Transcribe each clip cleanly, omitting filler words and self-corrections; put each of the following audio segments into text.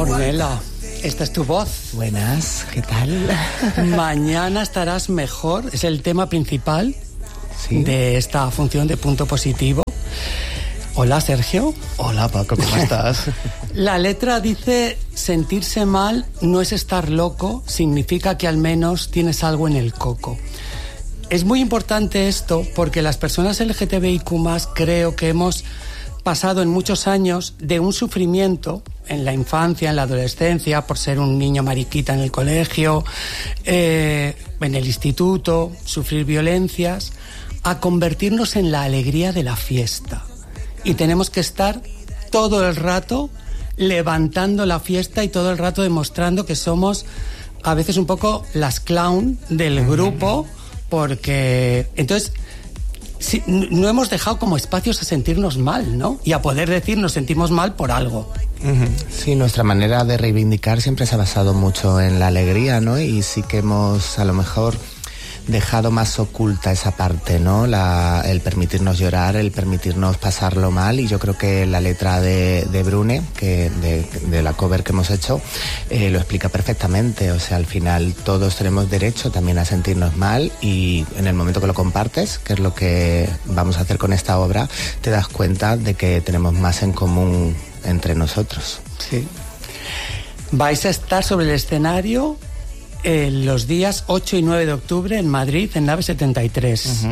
Ornella, esta es tu voz. Buenas, ¿qué tal? Mañana estarás mejor, es el tema principal de esta función de Punto Positivo. Hola, Sergio. Hola, Paco, ¿cómo estás? La letra dice: sentirse mal no es estar loco, significa que al menos tienes algo en el coco. Es muy importante esto porque las personas LGTBIQ+, creo que hemos pasado en muchos años de un sufrimiento en la infancia, en la adolescencia, por ser un niño mariquita en el colegio, en el instituto, sufrir violencias, a convertirnos en la alegría de la fiesta. Y tenemos que estar todo el rato levantando la fiesta y todo el rato demostrando que somos a veces un poco las clown del grupo, porque entonces sí, no hemos dejado como espacios a sentirnos mal, ¿no? Y a poder decir nos sentimos mal por algo. Sí, nuestra manera de reivindicar siempre se ha basado mucho en la alegría, ¿no? Y sí que hemos a lo mejor dejado más oculta esa parte, ¿no? El permitirnos llorar, el permitirnos pasarlo mal, y yo creo que la letra de Brune, de la cover que hemos hecho, lo explica perfectamente. O sea, al final todos tenemos derecho también a sentirnos mal, y en el momento que lo compartes, que es lo que vamos a hacer con esta obra, te das cuenta de que tenemos más en común entre nosotros. Sí. Vais a estar sobre el escenario los días 8 y 9 de octubre en Madrid, en Nave 73,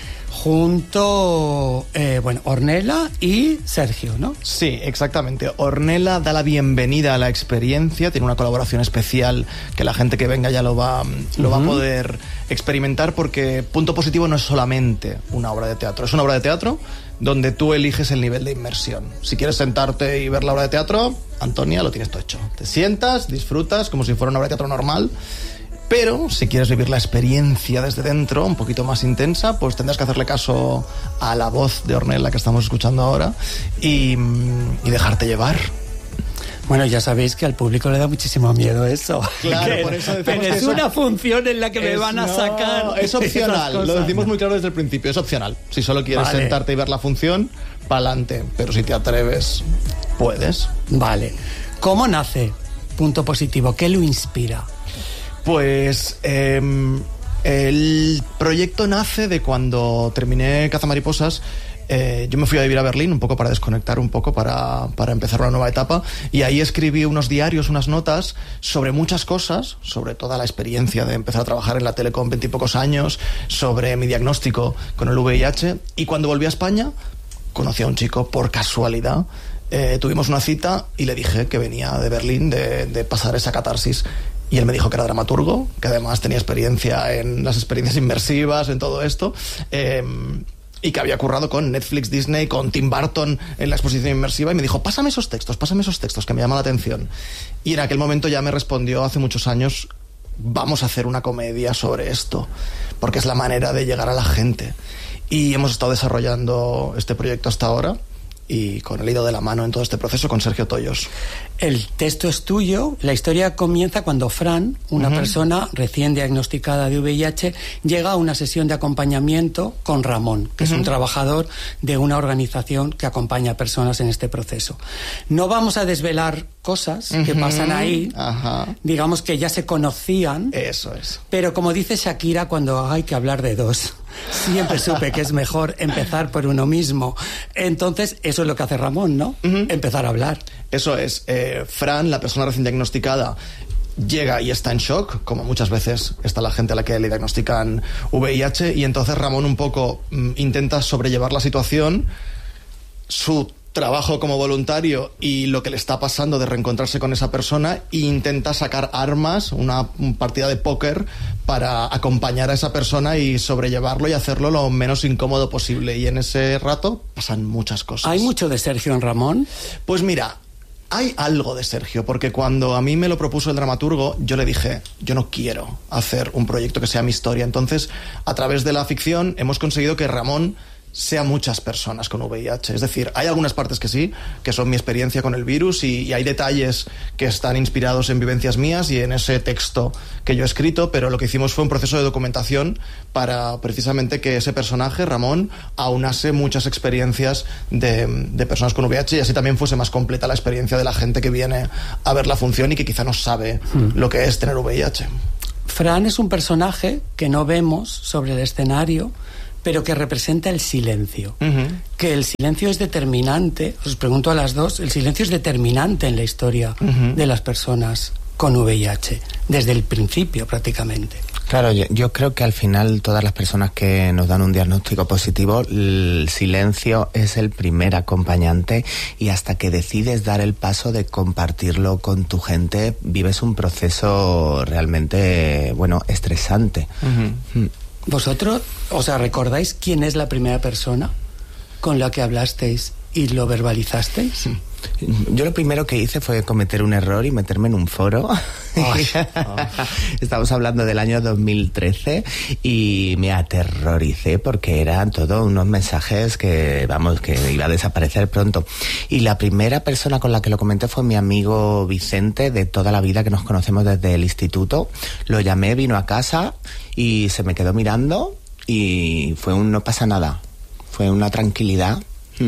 junto, Ornella y Sergio, ¿no? Sí, exactamente. Ornella da la bienvenida a la experiencia, tiene una colaboración especial que la gente que venga ya lo va a poder experimentar, porque Punto Positivo no es solamente una obra de teatro, es una obra de teatro donde tú eliges el nivel de inmersión. Si quieres sentarte y ver la obra de teatro, Antonia, lo tienes todo hecho. Te sientas, disfrutas como si fuera una obra de teatro normal, pero si quieres vivir la experiencia desde dentro, un poquito más intensa, pues tendrás que hacerle caso a la voz de Ornella que estamos escuchando ahora y dejarte llevar. Bueno, ya sabéis que al público le da muchísimo miedo eso. Claro, por eso decimos pero es una función en la que me van a sacar. Es opcional, lo decimos muy claro desde el principio, es opcional. Si solo quieres sentarte y ver la función, pa'lante. Pero si te atreves, puedes. Vale. ¿Cómo nace Punto Positivo? ¿Qué lo inspira? Pues el proyecto nace de cuando terminé Cazamariposas. Yo me fui a vivir a Berlín un poco para desconectar un poco, para empezar una nueva etapa, y ahí escribí unos diarios, unas notas sobre muchas cosas, sobre toda la experiencia de empezar a trabajar en la tele con 20 y pocos años, sobre mi diagnóstico con el VIH, y cuando volví a España conocí a un chico por casualidad. Tuvimos una cita y le dije que venía de Berlín de pasar esa catarsis. Y él me dijo que era dramaturgo, que además tenía experiencia en las experiencias inmersivas, en todo esto, y que había currado con Netflix, Disney, con Tim Burton en la exposición inmersiva, y me dijo, pásame esos textos, que me llama la atención. Y en aquel momento ya me respondió, hace muchos años, vamos a hacer una comedia sobre esto, porque es la manera de llegar a la gente. Y hemos estado desarrollando este proyecto hasta ahora, y con el ido de la mano en todo este proceso con Sergio Toyos. El texto es tuyo. La historia comienza cuando Fran, una persona recién diagnosticada de VIH, llega a una sesión de acompañamiento con Ramón, que es un trabajador de una organización que acompaña a personas en este proceso. No vamos a desvelar cosas que pasan ahí. Digamos que ya se conocían. Eso es. Pero como dice Shakira, cuando hay que hablar de dos, siempre supe que es mejor empezar por uno mismo. Entonces, eso es lo que hace Ramón, ¿no? Empezar a hablar. Eso es. Fran, la persona recién diagnosticada, llega y está en shock, como muchas veces está la gente a la que le diagnostican VIH, y entonces Ramón un poco intenta sobrellevar la situación, su trabajo como voluntario y lo que le está pasando de reencontrarse con esa persona, e intenta sacar armas, una partida de póker, para acompañar a esa persona y sobrellevarlo y hacerlo lo menos incómodo posible. Y en ese rato pasan muchas cosas. ¿Hay mucho de Sergio en Ramón? Pues mira, hay algo de Sergio, porque cuando a mí me lo propuso el dramaturgo, yo le dije, yo no quiero hacer un proyecto que sea mi historia. Entonces, a través de la ficción hemos conseguido que Ramón sea muchas personas con VIH. Es decir, hay algunas partes que sí, que son mi experiencia con el virus, y hay detalles que están inspirados en vivencias mías y en ese texto que yo he escrito, pero lo que hicimos fue un proceso de documentación para precisamente que ese personaje, Ramón, aunase muchas experiencias de personas con VIH, y así también fuese más completa la experiencia de la gente que viene a ver la función y que quizá no sabe lo que es tener VIH. Fran es un personaje que no vemos sobre el escenario, pero que representa el silencio. Que el silencio es determinante, os pregunto a las dos, el silencio es determinante en la historia de las personas con VIH, desde el principio prácticamente. Claro, yo creo que al final todas las personas que nos dan un diagnóstico positivo, el silencio es el primer acompañante, y hasta que decides dar el paso de compartirlo con tu gente, vives un proceso realmente, estresante. ¿Vosotros, recordáis quién es la primera persona con la que hablasteis y lo verbalizasteis? Yo lo primero que hice fue cometer un error y meterme en un foro. Estamos hablando del año 2013 y me aterroricé porque eran todos unos mensajes que iba a desaparecer pronto. Y la primera persona con la que lo comenté fue mi amigo Vicente, de toda la vida, que nos conocemos desde el instituto. Lo llamé, vino a casa y se me quedó mirando y fue un no pasa nada. Fue una tranquilidad.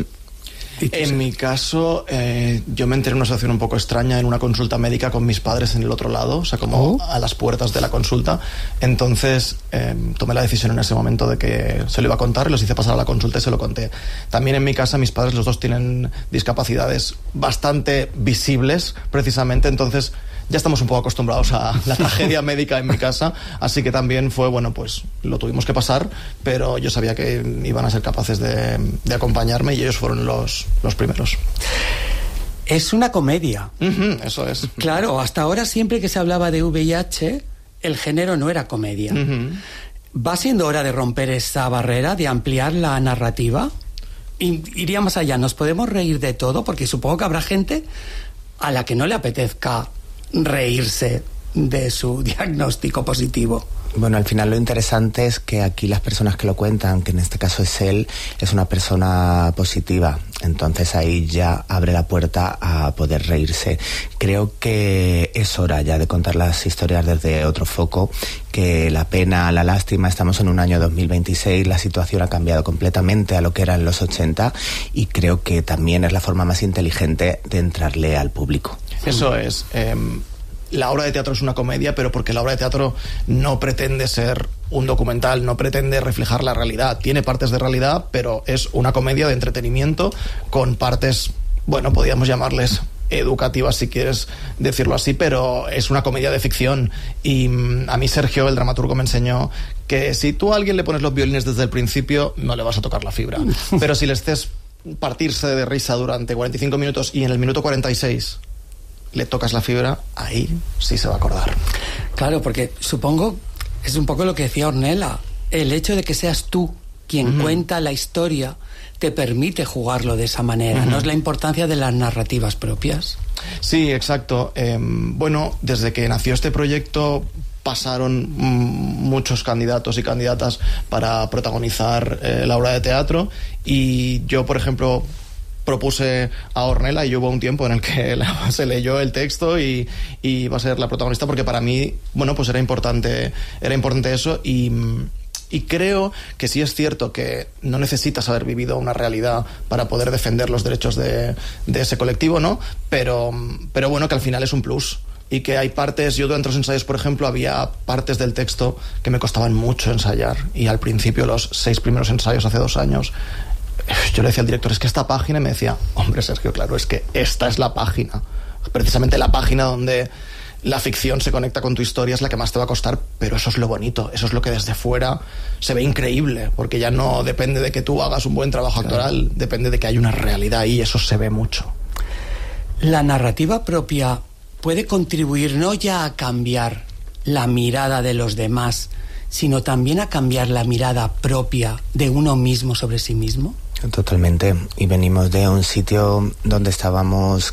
En mi caso, yo me enteré en una situación un poco extraña en una consulta médica con mis padres en el otro lado, a las puertas de la consulta. Entonces tomé la decisión en ese momento de que se lo iba a contar, los hice pasar a la consulta y se lo conté. También en mi casa mis padres, los dos, tienen discapacidades bastante visibles, precisamente, entonces ya estamos un poco acostumbrados a la tragedia médica en mi casa, así que también fue, pues lo tuvimos que pasar, pero yo sabía que iban a ser capaces de acompañarme, y ellos fueron los primeros. Es una comedia. Eso es. Claro, hasta ahora siempre que se hablaba de VIH, el género no era comedia. ¿Va siendo hora de romper esa barrera, de ampliar la narrativa? Iría más allá, ¿nos podemos reír de todo? Porque supongo que habrá gente a la que no le apetezca reírse de su diagnóstico positivo. Bueno, al final lo interesante es que aquí las personas que lo cuentan, que en este caso es él, es una persona positiva. Entonces ahí ya abre la puerta a poder reírse. Creo que es hora ya de contar las historias desde otro foco, que la pena, la lástima, estamos en un año 2026, la situación ha cambiado completamente a lo que era en los 80, y creo que también es la forma más inteligente de entrarle al público. Eso es. La obra de teatro es una comedia, pero porque la obra de teatro no pretende ser un documental, no pretende reflejar la realidad. Tiene partes de realidad, pero es una comedia de entretenimiento con partes, podríamos llamarles educativas, si quieres decirlo así, pero es una comedia de ficción. Y a mí Sergio, el dramaturgo, me enseñó que si tú a alguien le pones los violines desde el principio, no le vas a tocar la fibra. Pero si le estés partirse de risa durante 45 minutos y en el minuto 46... le tocas la fibra, ahí sí se va a acordar. Claro, porque supongo, es un poco lo que decía Ornella, el hecho de que seas tú quien cuenta la historia te permite jugarlo de esa manera, ¿no? Es la importancia de las narrativas propias. Sí, exacto. Desde que nació este proyecto pasaron muchos candidatos y candidatas para protagonizar la obra de teatro, y yo, por ejemplo, propuse a Ornella, y hubo un tiempo en el que se leyó el texto y va a ser la protagonista, porque para mí, era importante eso, y creo que sí es cierto que no necesitas haber vivido una realidad para poder defender los derechos de ese colectivo, ¿no? Pero que al final es un plus. Y que hay partes, yo durante los ensayos, por ejemplo, había partes del texto que me costaban mucho ensayar, y al principio, los 6 primeros ensayos hace 2 años, yo le decía al director, es que esta página, y me decía, hombre, Sergio, claro, es que esta es la página, precisamente la página donde la ficción se conecta con tu historia, es la que más te va a costar, pero eso es lo bonito, eso es lo que desde fuera se ve increíble, porque ya no depende de que tú hagas un buen trabajo actoral, depende de que hay una realidad ahí, eso se ve mucho. La narrativa propia puede contribuir no ya a cambiar la mirada de los demás, sino también a cambiar la mirada propia de uno mismo sobre sí mismo. Totalmente, y venimos de un sitio donde estábamos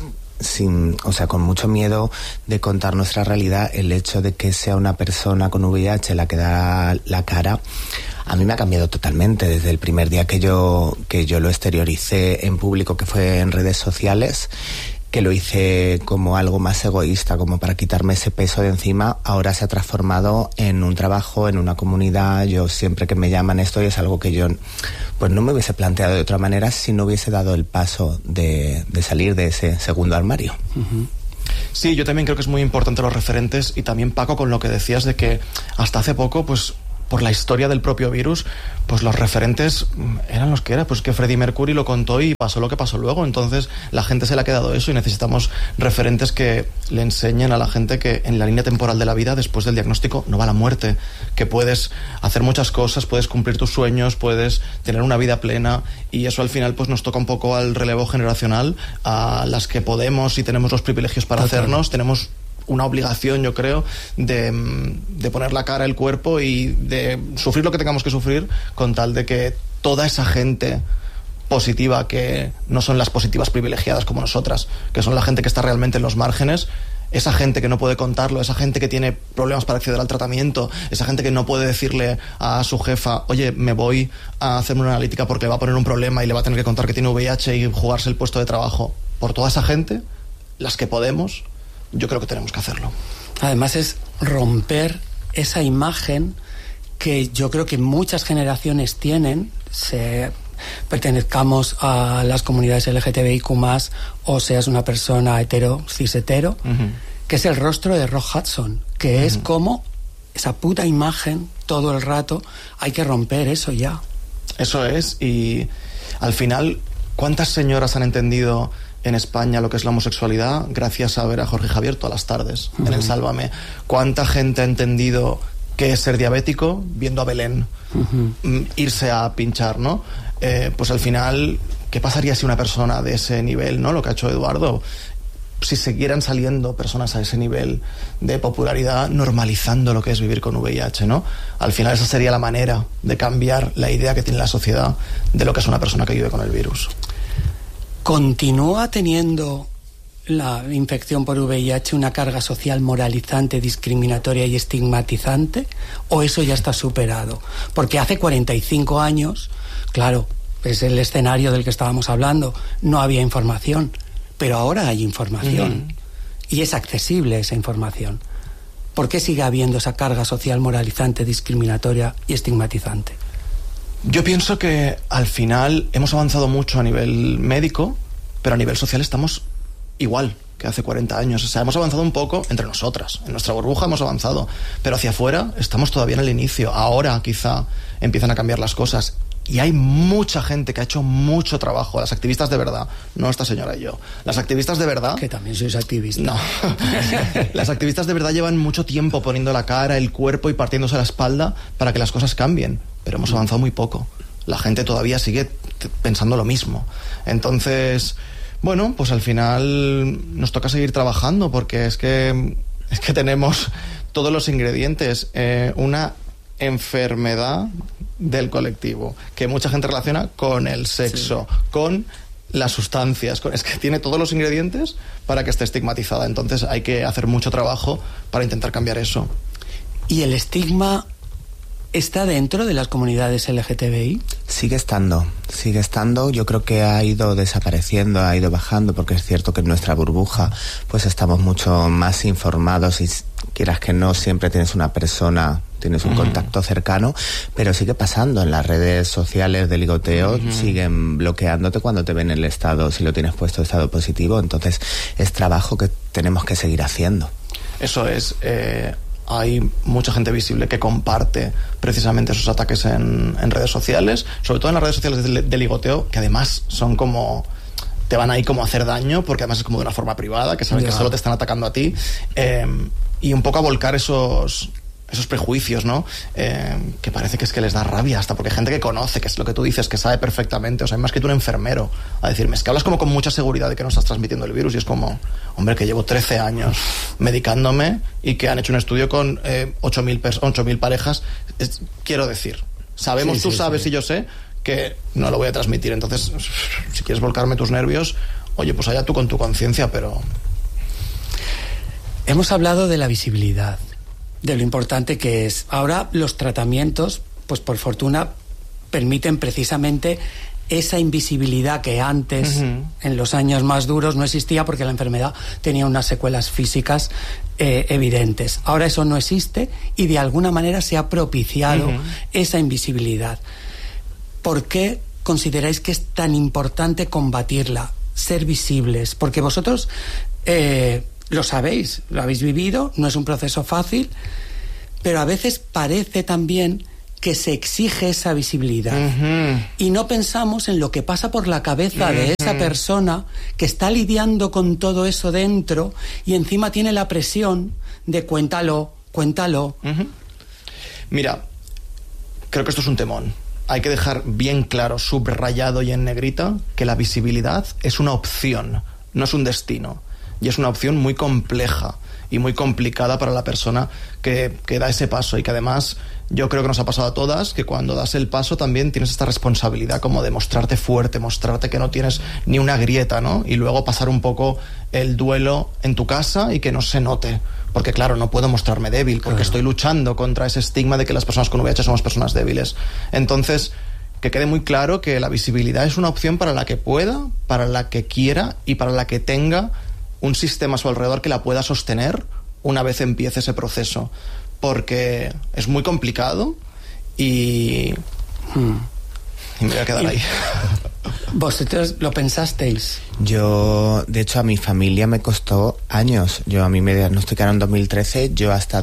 con mucho miedo de contar nuestra realidad. El hecho de que sea una persona con VIH la que da la cara A mí me ha cambiado totalmente desde el primer día que yo lo exterioricé en público, que fue en redes sociales, que lo hice como algo más egoísta, como para quitarme ese peso de encima. Ahora se ha transformado en un trabajo, en una comunidad. Yo siempre que me llaman esto, y es algo que yo pues no me hubiese planteado de otra manera si no hubiese dado el paso de salir de ese segundo armario. Uh-huh. Sí, yo también creo que es muy importante los referentes, y también, Paco, con lo que decías de que hasta hace poco, pues por la historia del propio virus, pues los referentes eran los que eran, pues que Freddie Mercury lo contó y pasó lo que pasó luego. Entonces la gente se le ha quedado eso, y necesitamos referentes que le enseñen a la gente que en la línea temporal de la vida, después del diagnóstico, no va la muerte, que puedes hacer muchas cosas, puedes cumplir tus sueños, puedes tener una vida plena, y eso al final pues nos toca un poco al relevo generacional, a las que podemos y tenemos los privilegios para hacernos. Tenemos una obligación, yo creo, de poner la cara, el cuerpo, y de sufrir lo que tengamos que sufrir, con tal de que toda esa gente positiva, que no son las positivas privilegiadas como nosotras, que son la gente que está realmente en los márgenes, esa gente que no puede contarlo, esa gente que tiene problemas para acceder al tratamiento, esa gente que no puede decirle a su jefa, oye, me voy a hacerme una analítica porque va a poner un problema y le va a tener que contar que tiene VIH y jugarse el puesto de trabajo. Por toda esa gente, las que podemos, yo creo que tenemos que hacerlo. Además es romper esa imagen que yo creo que muchas generaciones tienen, pertenezcamos a las comunidades LGTBIQ+, o seas una persona cis-hetero, que es el rostro de Rock Hudson, que es como esa puta imagen todo el rato. Hay que romper eso ya. Eso es, y al final, ¿cuántas señoras han entendido en España lo que es la homosexualidad gracias a ver a Jorge Javier todas las tardes en el Sálvame? ¿Cuánta gente ha entendido qué es ser diabético viendo a Belén irse a pinchar, ¿no? Pues al final, ¿qué pasaría si una persona de ese nivel, ¿no? Lo que ha hecho Eduardo, si siguieran saliendo personas a ese nivel de popularidad normalizando lo que es vivir con VIH, ¿no? Al final esa sería la manera de cambiar la idea que tiene la sociedad de lo que es una persona que vive con el virus. ¿Continúa teniendo la infección por VIH una carga social moralizante, discriminatoria y estigmatizante? ¿O eso ya está superado? Porque hace 45 años, claro, es el escenario del que estábamos hablando, no había información, pero ahora hay información y es accesible esa información. ¿Por qué sigue habiendo esa carga social moralizante, discriminatoria y estigmatizante? Yo pienso que al final hemos avanzado mucho a nivel médico, pero a nivel social estamos igual que hace 40 años. O sea, hemos avanzado un poco entre nosotras. En nuestra burbuja hemos avanzado, pero hacia afuera estamos todavía en el inicio. Ahora quizá empiezan a cambiar las cosas. Y hay mucha gente que ha hecho mucho trabajo. Las activistas de verdad, no esta señora y yo. Las activistas de verdad... Que también sois activistas. No. Las activistas de verdad llevan mucho tiempo poniendo la cara, el cuerpo y partiéndose la espalda para que las cosas cambien. Pero hemos avanzado muy poco. La gente todavía sigue pensando lo mismo. Entonces, bueno, pues al final nos toca seguir trabajando, porque es que tenemos todos los ingredientes. Una enfermedad del colectivo que mucha gente relaciona con el sexo, con las sustancias, es que tiene todos los ingredientes para que esté estigmatizada. Entonces hay que hacer mucho trabajo para intentar cambiar eso. ¿Y el estigma está dentro de las comunidades LGTBI? Sigue estando. Yo creo que ha ido desapareciendo, ha ido bajando, porque es cierto que en nuestra burbuja pues estamos mucho más informados, y quieras que no, siempre tienes una persona, tienes un contacto cercano, pero sigue pasando. En las redes sociales de ligoteo siguen bloqueándote cuando te ven el estado, si lo tienes puesto estado positivo. Entonces es trabajo que tenemos que seguir haciendo. Eso es. Hay mucha gente visible que comparte precisamente esos ataques en redes sociales, sobre todo en las redes sociales de ligoteo, que además son como... te van ahí como a hacer daño, porque además es como de una forma privada, que saben que solo te están atacando a ti, y un poco a volcar esos prejuicios, ¿no? Que parece que es que les da rabia, hasta porque hay gente que conoce, que es lo que tú dices, que sabe perfectamente. O sea, hay más que tú un enfermero a decirme, es que hablas como con mucha seguridad de que no estás transmitiendo el virus, y es como, hombre, que llevo 13 años medicándome y que han hecho un estudio con 8.000 parejas. Quiero decir, sabemos, tú sabes y yo sé que no lo voy a transmitir. Entonces, si quieres volcarme tus nervios, oye, pues allá tú con tu conciencia, pero... Hemos hablado de la visibilidad, de lo importante que es. Ahora los tratamientos pues por fortuna permiten precisamente esa invisibilidad que antes, en los años más duros, no existía porque la enfermedad tenía unas secuelas físicas evidentes. Ahora eso no existe y de alguna manera se ha propiciado esa invisibilidad. ¿Por qué consideráis que es tan importante combatirla, ser visibles? Porque vosotros lo sabéis, lo habéis vivido, no es un proceso fácil, pero a veces parece también que se exige esa visibilidad y no pensamos en lo que pasa por la cabeza de esa persona que está lidiando con todo eso dentro y encima tiene la presión de cuéntalo. Mira, creo que esto es un temón. Hay que dejar bien claro, subrayado y en negrita, que la visibilidad es una opción, no es un destino, y es una opción muy compleja y muy complicada para la persona que da ese paso, y que además yo creo que nos ha pasado a todas, que cuando das el paso también tienes esta responsabilidad como de mostrarte fuerte, mostrarte que no tienes ni una grieta, ¿no? Y luego pasar un poco el duelo en tu casa y que no se note, porque claro, no puedo mostrarme débil, porque estoy luchando contra ese estigma de que las personas con VIH somos personas débiles. Entonces, que quede muy claro que la visibilidad es una opción para la que pueda, para la que quiera y para la que tenga un sistema a su alrededor que la pueda sostener una vez empiece ese proceso, porque es muy complicado y me voy a quedar ahí. ¿Vosotros lo pensasteis? Yo, de hecho, a mi familia me costó años. A mí me diagnosticaron en 2013, yo hasta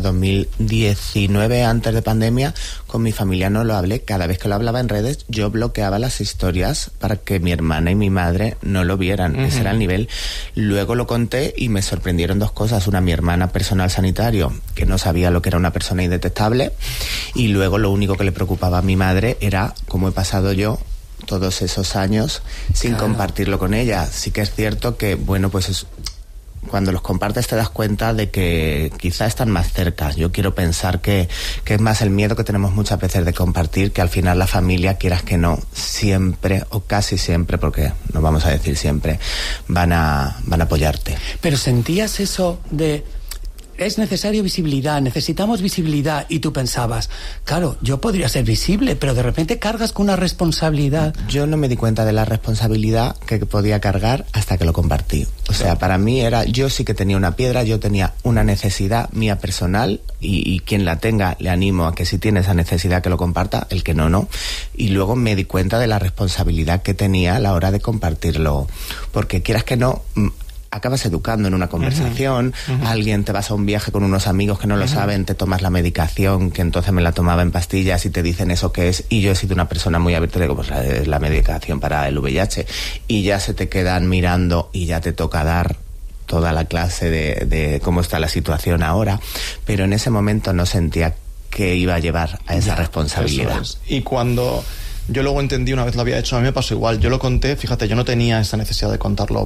2019, antes de pandemia, con mi familia no lo hablé. Cada vez que lo hablaba en redes, yo bloqueaba las historias para que mi hermana y mi madre no lo vieran. Ese era el nivel. Luego lo conté y me sorprendieron dos cosas. Una, mi hermana, personal sanitario, que no sabía lo que era una persona indetectable. Y luego lo único que le preocupaba a mi madre era cómo he pasado yo todos esos años sin compartirlo con ella. Sí que es cierto que, bueno, pues cuando los compartes te das cuenta de que quizá están más cerca. Yo quiero pensar que es más el miedo que tenemos muchas veces de compartir, que al final la familia, quieras que no, siempre o casi siempre, porque no vamos a decir siempre, van a apoyarte. Pero sentías eso de... Es necesario visibilidad, necesitamos visibilidad, y tú pensabas, claro, yo podría ser visible, pero de repente cargas con una responsabilidad. Yo no me di cuenta de la responsabilidad que podía cargar hasta que lo compartí. O sea, para mí era, yo sí que tenía una piedra, yo tenía una necesidad mía personal, y quien la tenga le animo a que si tiene esa necesidad que lo comparta, el que no. Y luego me di cuenta de la responsabilidad que tenía a la hora de compartirlo, porque quieras que no, acabas educando en una conversación, alguien te vas a un viaje con unos amigos que no lo saben, te tomas la medicación, que entonces me la tomaba en pastillas y te dicen eso que es, y yo he sido una persona muy abierta, digo, pues es la medicación para el VIH, y ya se te quedan mirando y ya te toca dar toda la clase de cómo está la situación ahora, pero en ese momento no sentía que iba a llevar a esa responsabilidad. Y cuando yo luego entendí, una vez lo había hecho, a mí me pasó igual, yo lo conté, fíjate, yo no tenía esa necesidad de contarlo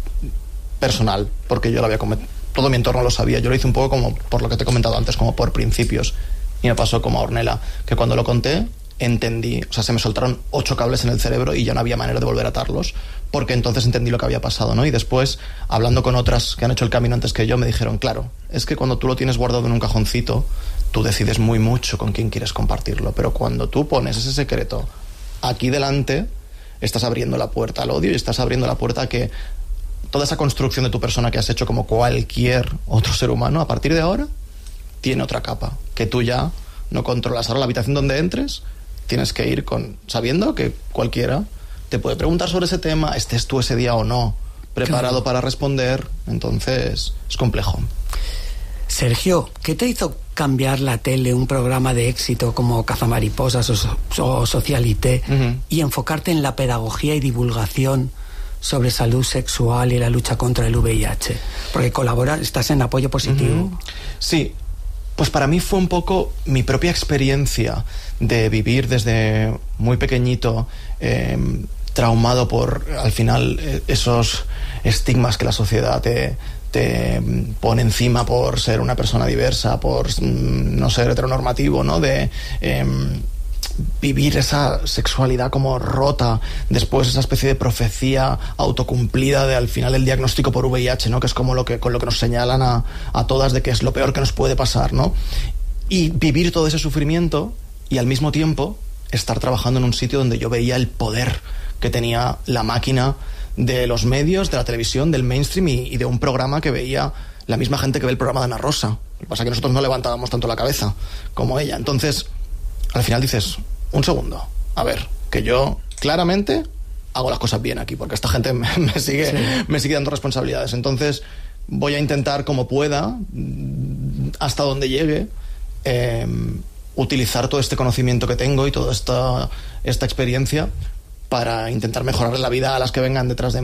personal, porque yo lo había todo mi entorno lo sabía, yo lo hice un poco como por lo que te he comentado antes, como por principios, y me pasó como a Ornella, que cuando lo conté entendí, o sea, se me soltaron 8 cables en el cerebro y ya no había manera de volver a atarlos, porque entonces entendí lo que había pasado, ¿no? Y después, hablando con otras que han hecho el camino antes que yo, me dijeron, claro, es que cuando tú lo tienes guardado en un cajoncito, tú decides muy mucho con quién quieres compartirlo, pero cuando tú pones ese secreto aquí delante, estás abriendo la puerta al odio y estás abriendo la puerta a que toda esa construcción de tu persona que has hecho como cualquier otro ser humano, a partir de ahora, tiene otra capa, que tú ya no controlas. Ahora la habitación donde entres, tienes que ir sabiendo que cualquiera te puede preguntar sobre ese tema, estés tú ese día o no preparado para responder, entonces es complejo. Sergio, ¿qué te hizo cambiar la tele, un programa de éxito como Cazamariposas o Socialité, y enfocarte en la pedagogía y divulgación sobre salud sexual y la lucha contra el VIH? Porque estás en Apoyo Positivo. Sí, pues para mí fue un poco mi propia experiencia de vivir desde muy pequeñito, traumado por, al final, esos estigmas que la sociedad te pone encima por ser una persona diversa, por no ser heteronormativo, ¿no? De vivir esa sexualidad como rota, después esa especie de profecía autocumplida de al final el diagnóstico por VIH, ¿no? Que es como con lo que nos señalan a todas de que es lo peor que nos puede pasar, ¿no? Y vivir todo ese sufrimiento y al mismo tiempo estar trabajando en un sitio donde yo veía el poder que tenía la máquina de los medios, de la televisión, del mainstream y de un programa que veía la misma gente que ve el programa de Ana Rosa. Lo que pasa es que nosotros no levantábamos tanto la cabeza como ella. Entonces, al final dices, un segundo, a ver, que yo claramente hago las cosas bien aquí, porque esta gente me sigue dando responsabilidades. Entonces, voy a intentar como pueda, hasta donde llegue, utilizar todo este conocimiento que tengo y toda esta experiencia para intentar mejorarle la vida a las que vengan detrás de mí.